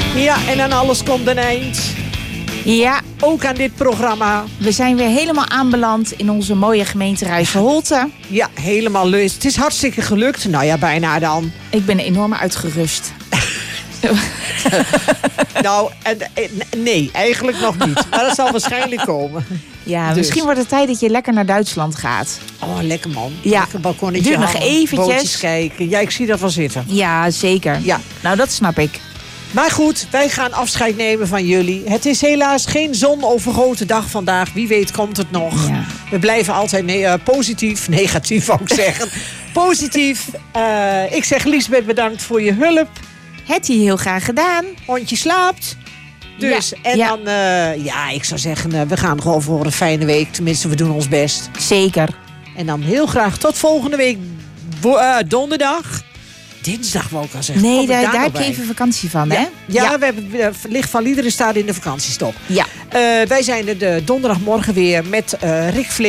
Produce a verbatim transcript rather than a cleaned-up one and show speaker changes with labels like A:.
A: Ja, en aan alles komt een eind.
B: Ja,
A: Ook aan dit programma.
B: we zijn weer helemaal aanbeland in onze mooie gemeente Ruizenholte.
A: Ja, helemaal leuk. Het is hartstikke gelukt. Nou ja, bijna dan.
B: Ik ben enorm uitgerust.
A: Nou, en, en, nee, eigenlijk nog niet. Maar dat zal waarschijnlijk komen.
B: Ja,
A: Dus.
B: misschien wordt het tijd dat je lekker naar Duitsland gaat.
A: Oh, lekker man.
B: Ja.
A: Lekker balkonnetje
B: Duurt nog
A: hangen,
B: eventjes.
A: bootjes kijken. Ja, ik zie dat wel zitten.
B: Ja, zeker.
A: Ja.
B: Nou, dat snap ik.
A: Maar goed, wij gaan afscheid nemen van jullie. Het is helaas geen zonovergoten dag vandaag. Wie weet komt het nog.
B: Ja.
A: We blijven altijd ne- uh, positief. Negatief wou ik zeggen. Positief. Uh, ik zeg Liesbeth bedankt voor je hulp.
B: Hetty, heel graag gedaan.
A: Hondje slaapt. Dus,
B: Ja,
A: en
B: ja.
A: dan, uh, ja, ik zou zeggen, uh, we gaan gewoon voor een fijne week. Tenminste, we doen ons best.
B: Zeker.
A: En dan heel graag tot volgende week wo- uh, donderdag. Dinsdag wou ik al zeggen.
B: Nee,
A: Kom ik
B: daar,
A: daar
B: daar
A: nou
B: heb je
A: bij?
B: even vakantie van, hè?
A: Ja, ja, we hebben uh, Licht van Liederen staat in de vakantiestop.
B: Ja.
A: Uh, wij zijn er de donderdagmorgen weer met uh, Rick Vlees.